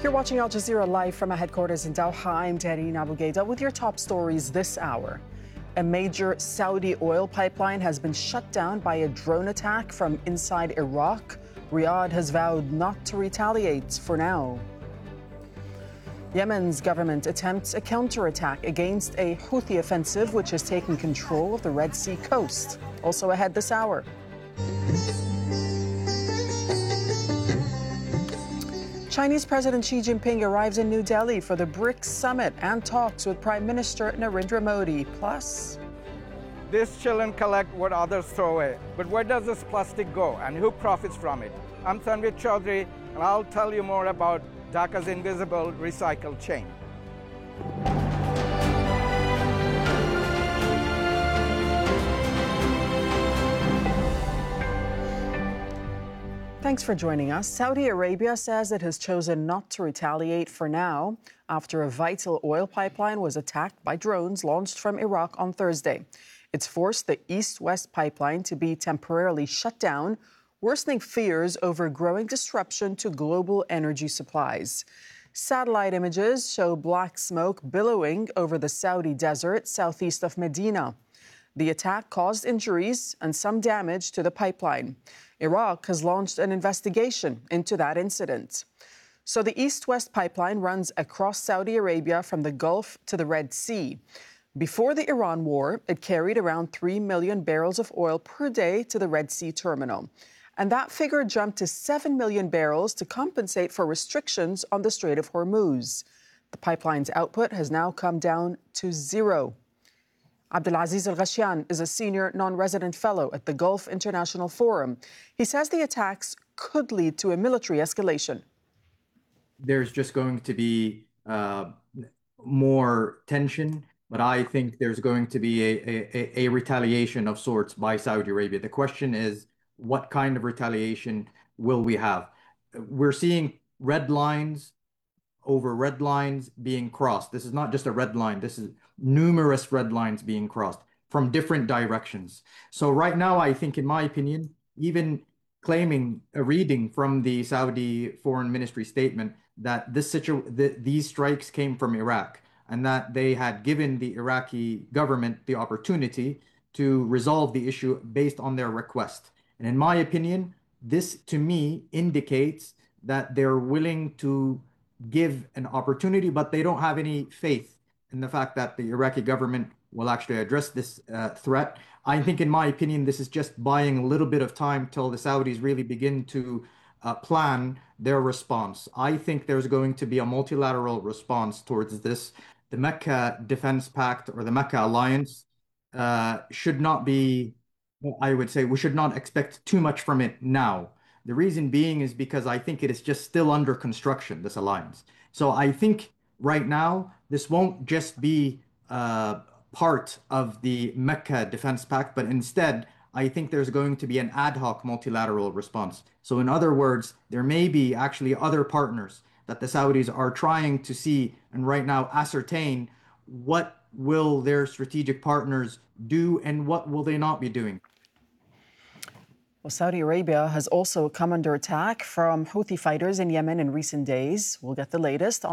You're watching Al Jazeera live from our headquarters in Doha. I'm Darine Abugaida with your top stories this hour. A major Saudi oil pipeline has been shut down by a drone attack from inside Iraq. Riyadh has vowed not to retaliate for now. Yemen's government attempts a counterattack against a Houthi offensive which has taken control of the Red Sea coast. Also ahead this hour. Chinese President Xi Jinping arrives in New Delhi for the BRICS summit and talks with Prime Minister Narendra Modi. Plus, this chill and collect what others throw away. But where does this plastic go and who profits from it? I'm Tanvir Chaudhary and I'll tell you more about Dhaka's invisible recycle chain. Thanks for joining us. Saudi Arabia says it has chosen not to retaliate for now after a vital oil pipeline was attacked by drones launched from Iraq on Thursday. It's forced the East-West pipeline to be temporarily shut down, worsening fears over growing disruption to global energy supplies. Satellite images show black smoke billowing over the Saudi desert southeast of Medina. The attack caused injuries and some damage to the pipeline. Iraq has launched an investigation into that incident. So the East-West pipeline runs across Saudi Arabia from the Gulf to the Red Sea. Before the Iran war, it carried around 3 million barrels of oil per day to the Red Sea terminal. And that figure jumped to 7 million barrels to compensate for restrictions on the Strait of Hormuz. The pipeline's output has now come down to zero. Abdulaziz Al-Ghashyan is a senior non-resident fellow at the Gulf International Forum. He says the attacks could lead to a military escalation. There's just going to be more tension, but I think there's going to be a retaliation of sorts by Saudi Arabia. The question is, what kind of retaliation will we have? We're seeing red lines over red lines being crossed. This is not just a red line. This is numerous red lines being crossed from different directions. So right now, I think, in my opinion, even claiming a reading from the Saudi Foreign Ministry statement that these strikes came from Iraq and that they had given the Iraqi government the opportunity to resolve the issue based on their request. And in my opinion, this to me indicates that they're willing to give an opportunity, but they don't have any faith in the fact that the Iraqi government will actually address this threat. I think, in my opinion, this is just buying a little bit of time till the Saudis really begin to plan their response. I think there's going to be a multilateral response towards this. The Mecca Defense Pact or the Mecca Alliance should not be, I would say, we should not expect too much from it now. The reason being is because I think it is just still under construction, this alliance. So I think right now, this won't just be part of the Mecca Defense Pact, but instead, I think there's going to be an ad hoc multilateral response. So in other words, there may be actually other partners that the Saudis are trying to see and right now ascertain what will their strategic partners do and what will they not be doing. Well, Saudi Arabia has also come under attack from Houthi fighters in Yemen in recent days. We'll get the latest on